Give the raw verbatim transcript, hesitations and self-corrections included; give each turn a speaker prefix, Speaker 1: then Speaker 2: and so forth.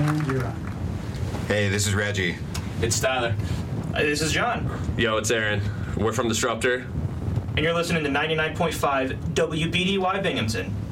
Speaker 1: And you're up.
Speaker 2: Hey, this is Reggie.
Speaker 3: It's Tyler.
Speaker 4: Uh, this is John.
Speaker 5: Yo, it's Aaron. We're from Disruptor.
Speaker 4: And you're listening to ninety-nine point five W B D Y Binghamton.